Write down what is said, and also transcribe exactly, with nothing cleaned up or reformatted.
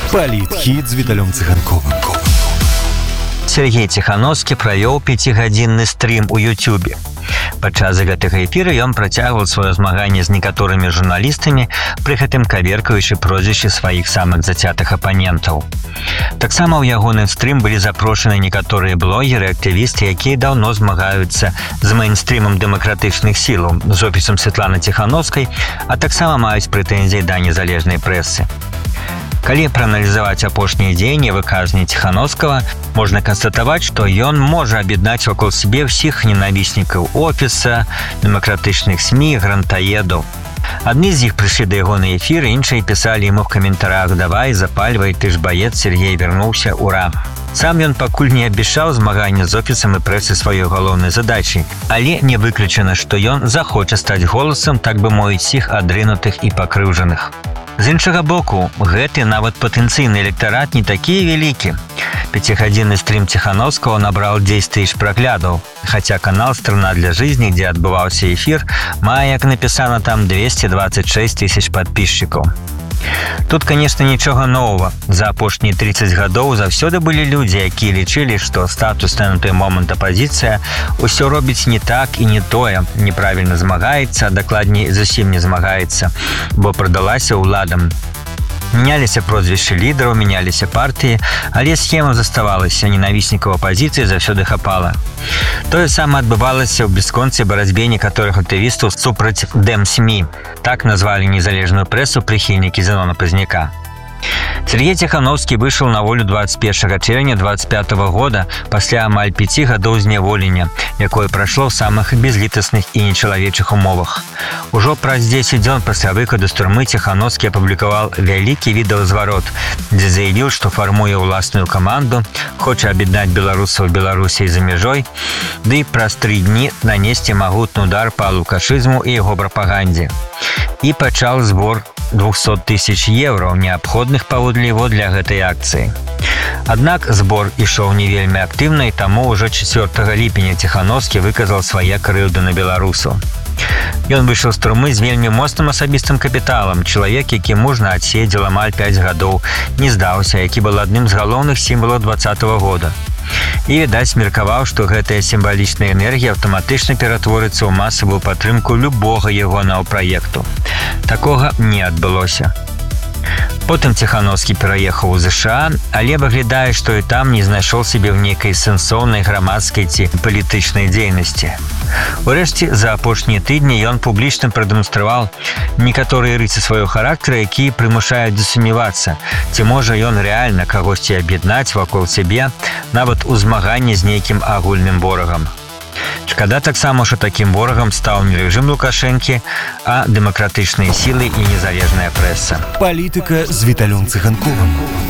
Палітхіт з Віталем Цыганковым. Сергей Тихановский правёў пяцігадзінны стрим у Ютубе. Падчас гэтага эфіра ён працягваў сваё змаганне з некаторымі журналістамі, пры гэтым каверкаючы прозвішчы сваіх самых зацятых апанентаў. Таксама ў ягоны стрим былі запрошаны некаторыя блогеры, актывісты, якія даўно змагаюцца з мейнстрімам дэмакратычных сілаў, з офісам Святланы Тихановскай, а таксама маюць прэтэнзіі да незалежнай прэсы. Калі прааналізаваць апошнія дзеянні выказвання Тихановскага, можна канстатаваць, што ён можа аб'яднаць вакол сябе ўсіх ненавіснікаў офіса, дэмакратычных СМІ, грантаедаў. Адны з іх прыйшлі да яго на эфір, іншыя пісалі яму ў каментарах: «Давай, запальвай, ты ж баец, Сергей вярнуўся, ура!». Сам ён пакуль не абяшаў змагання з офісам і прэсы сваёй галоўнай задачай, але не выключана, што ён захоча стаць голасам, так бы мовіць, усіх адрынутых і пакрыўджаных. З іншага боку, гэты нават патэнцыйны электарат не такі вялікі. Пяцігадзінны стрим Тихановского набраў дзесяць тысяч праглядаў, хаця канал «Страна для жизни», дзе адбываўся эфір, мае, як напісана там, двести двадцать шесть тысяч подписчикаў. Тут, конечно, нічога нового. За апошнія тридцать гадоў заўсёды былі людзі, якія лічылі, што статусная на той момант апазіцыя ўсё робіць не так і не тое, неправільна змагаецца, а дакладней зусім не змагаецца, бо прадалася ўладам. Меняліся прозвішчы лідараў, меняліся партыі, але схема заставалася, ненавіснікаў апазіцыі заўсёды хапала. Тое самае адбывалася ў бясконцай барацьбе некаторых актывістаў супраць дэм-СМІ. Так назвалі незалежную прэсу прыхільнікі Зенона Пазняка. Сергей Тихановский вышел на волю двадцать первого чэрвеня двадцать пятого года пасля амаль пяці гадоў зняволення, якое прайшло ў самых безлітасных і нечалавечых умовах. Ужо праз дзесяць дзён пасля выхаду з турмы Тихановский апублікаваў вялікі відэазварот, дзе заявіў, што фармуе ўласную каманду, хоча аб'яднаць беларусаў Беларусі за мяжой, ды праз тры дні нанесці магутны удар па лукашызму і яго прапагандзе. І пачаў збор двухсот тысяч евро, неабходных паводле яго для гэтай акцыі. Аднак збор ішоў не вельмі актыўна, і таму ўжо чацвёртага ліпеня Тихановскі выказаў свае крыўды на беларусаў. Ён выйшаў з турмы з вельмі моцным асабістым капіталам, чалавек, які мужна адседзеў амаль пяць гадоў, не здаўся, які быў адным з галоўных сімвалаў двадцатого года. І, відаць, меркаваў, што гэтая сімвалічная энергія аўтаматычна ператворыцца ў масавую падтрымку любога ягонага праекту. Такога не адбылося. Потым Тихановскі пераехаў у ЗША, але выглядае, што і там не знайшоў сябе ў нейкай сэнсоўнай грамадскай ці палітычнай дзейнасці. Урэшце, за апошнія тыдні ён публічна прадэманстраваў некаторыя рысы свайго характара, якія прымушаюць засумнявацца, ці можа ён рэальна кагосьці аб'яднаць вакол сябе, нават у змаганні з нейкім агульным ворагам. Шкада таксама, што такім ворагам стаў не рэжым Лукашэнкі, а дэмакратычныя сілы і незалежная прэса. Палітыка з Віталем Цыганковым.